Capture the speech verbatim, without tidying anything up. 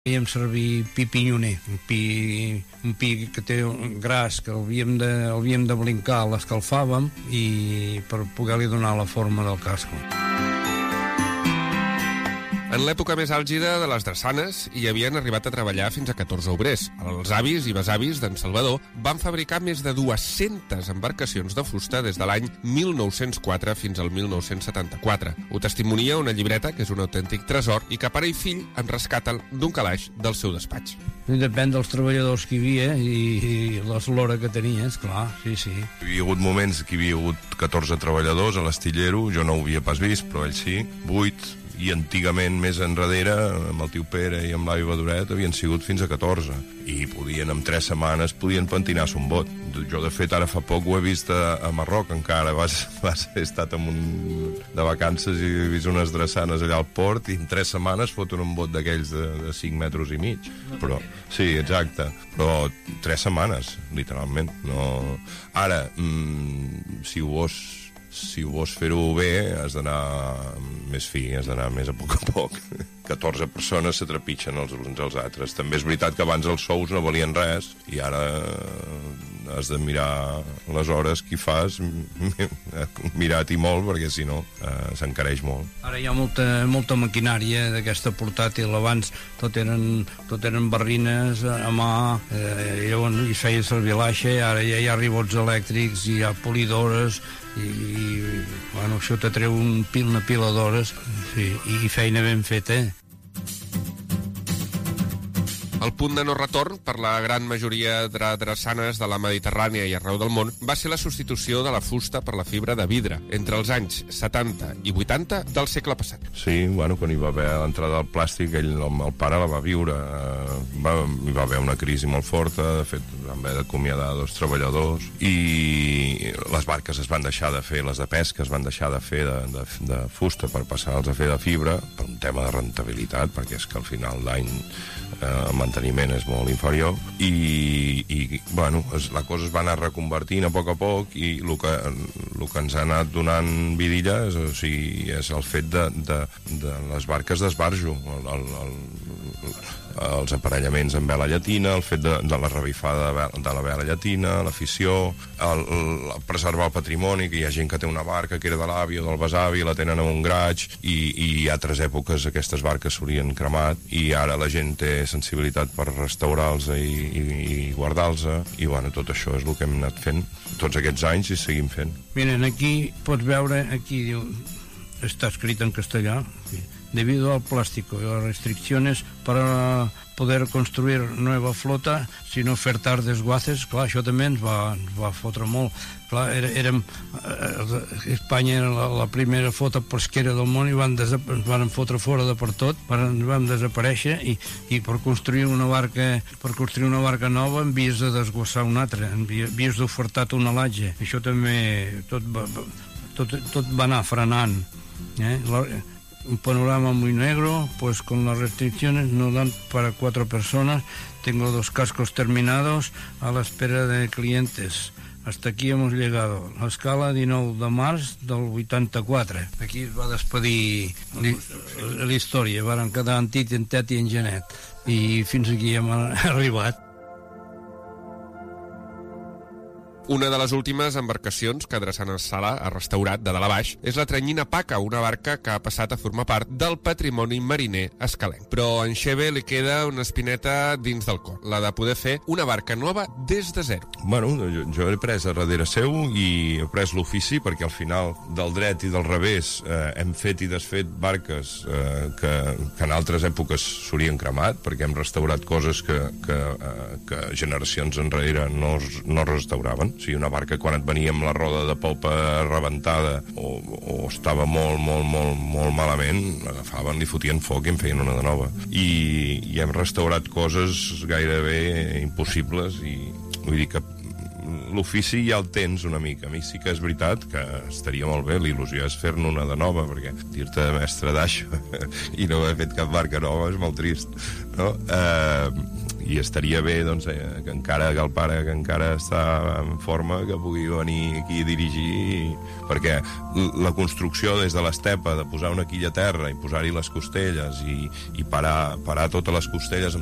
Fèiem servir pi pinyoner, un pi, un pi que té un gras que el havíem de, el havíem de blincar, l'escalfàvem i per poder-li donar la forma del casco. En l'època més àlgida de les drassanes hi havien arribat a treballar fins a catorze obrers. Els avis i besavis d'en Salvador van fabricar més de dues-centes embarcacions de fusta des de l'any mil nou-cents quatre fins al mil nou-cents setanta-quatre. Ho testimonia una llibreta que és un autèntic tresor i que pare i fill en rescaten d'un calaix del seu despatx. Depèn dels treballadors que hi havia i, i l'eslora que tenies, clar, sí, sí. Hi havia hagut moments que hi havia hagut catorze treballadors a l'astillero, jo no ho havia pas vist, però ell sí, vuit, i antigament més enrere, amb el tio Pere i amb l'avi Badoret, havien sigut fins a catorze. I podien, en tres setmanes, podien pentinar son bot. Jo, de fet, ara fa poc ho he vist a, a Marroc, encara. Vas, vas, he estat en un, de vacances i he vist unes drassanes allà al port i en tres setmanes foten un bot d'aquells de, de cinc metres i mig. Però, sí, exacte. Però tres setmanes, literalment. No... Ara, mmm, si ho vols... si ho vols fer-ho bé has d'anar més fi, has d'anar més a poc a poc. catorze persones se trepitgen els uns als altres. També és veritat que abans els sous no valien res i ara has de mirar les hores que hi fas, mirar-t'hi molt, perquè si no eh, s'encareix molt. Ara hi ha molta, molta maquinària d'aquesta portàtil. Abans tot eren, tot eren barrines a mà, eh, llavors hi feia servir l'aixa, ara ja hi ha ribots elèctrics, hi ha polidores, i, i bueno, això te treu un pil, una pila d'hores, sí, i feina ben feta, eh? El punt de no retorn per la gran majoria de drassanes de la Mediterrània i arreu del món va ser la substitució de la fusta per la fibra de vidre entre els anys setanta i vuitanta del segle passat. Sí, bueno, quan hi va haver l'entrada del plàstic, ell, el, el pare la va viure, eh, va, hi va haver una crisi molt forta, de fet van haver d'acomiadar dos treballadors i les barques es van deixar de fer, les de pesca es van deixar de fer de, de, de fusta per passar-los a fer de fibra per un tema de rentabilitat, perquè és que al final d'any eh, el manteniment és molt inferior i, i bueno, es, la cosa es va anar reconvertint a poc a poc i el que, el que ens ha anat donant vidilla és, o sigui, és el fet de, de, de les barques d'esbarjo, el, el, el, els aparellaments en vela llatina, el fet de, de la revifada de, vela, de la vela llatina, l'afició, el, el preservar el patrimoni, que hi ha gent que té una barca que era de l'avi o del besavi, la tenen en un graig i, i a altres èpoques aquestes barques s'haurien cremat i ara la gent té sensibilitat per restaurar-los i, i, i guardar-los i bueno, tot això és el que hem anat fent tots aquests anys i seguim fent. Miren, aquí pots veure, aquí diu, està escrit en castellà, sí. Debido al plástico y las restricciones para poder construir nueva flota sin ofertar desguaces, clar, això també ens va, ens va fotre molt. Clar, era, érem, eh, Espanya era la, la primera flota pesquera del món i van, ens van fotre fora de per tot, van, vam desaparèixer i, i per construir una barca per construir una barca nova en vies de desguassar una altra, en vies d'ofertar tonelatge. Això també tot va, tot, tot va anar frenant, eh? La, un panorama muy negro, pues con las restricciones no dan para cuatro personas. Tengo dos cascos terminados a la espera de clientes. Hasta aquí hemos llegado. La escala dinou de març del vuitanta-quatre. Aquí es va despedir la història. Varen quedar en Tit, en Tet i en Genet. I fins aquí hem arribat. Una de les últimes embarcacions que Drassanes Sala ha restaurat de dalt a baix és la Tranyina Paca, una barca que ha passat a formar part del patrimoni mariner escalenc. Però a en Xeve li queda una espineta dins del cor, la de poder fer una barca nova des de zero. Bueno, jo, jo he pres a darrere seu i he pres l'ofici perquè al final del dret i del revés eh, hem fet i desfet barques eh, que, que en altres èpoques s'haurien cremat perquè hem restaurat coses que, que, eh, que generacions enrere no, no restauraven. O sigui, una barca quan et venia amb la roda de polpa rebentada o, o estava molt, molt, molt, molt malament, l'agafaven, li fotien foc i en feien una de nova. I, i hem restaurat coses gairebé impossibles i vull dir que l'ofici ja el tens una mica. A mi sí que és veritat que estaria molt bé, l'il·lusió és fer-ne una de nova, perquè dir-te mestre d'això i no haver fet cap barca nova és molt trist, no? Eh, i estaria bé doncs, eh, que encara que el pare que encara està en forma que pugui venir aquí a dirigir i, perquè la construcció des de l'estepa de posar una quilla a terra i posar-hi les costelles i, i parar, parar totes les costelles